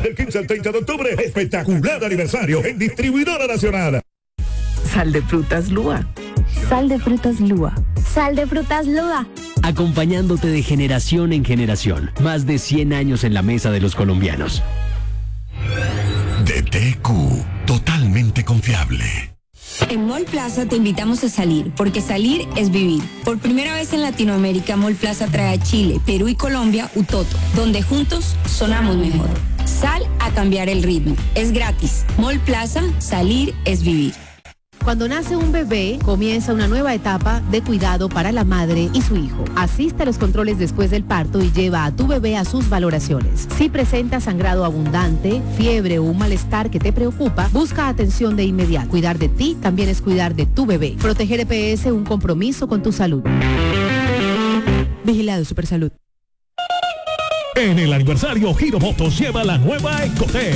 Del 15 al 30 de octubre, espectacular aniversario en Distribuidora Nacional. Sal de frutas Lua. Sal de frutas Lua. Sal de frutas Lua. Acompañándote de generación en generación. Más de 100 años en la mesa de los colombianos. DTQ, totalmente confiable. En Mall Plaza te invitamos a salir, porque salir es vivir. Por primera vez en Latinoamérica, Mall Plaza trae a Chile, Perú y Colombia Utoto, donde juntos sonamos mejor. Sal a cambiar el ritmo. Es gratis. Mall Plaza, salir es vivir. Cuando nace un bebé, comienza una nueva etapa de cuidado para la madre y su hijo. Asiste a los controles después del parto y lleva a tu bebé a sus valoraciones. Si presenta sangrado abundante, fiebre o un malestar que te preocupa, busca atención de inmediato. Cuidar de ti también es cuidar de tu bebé. Proteger EPS, un compromiso con tu salud. Vigilado Supersalud. En el aniversario, Giro Motos lleva la nueva Ecotec.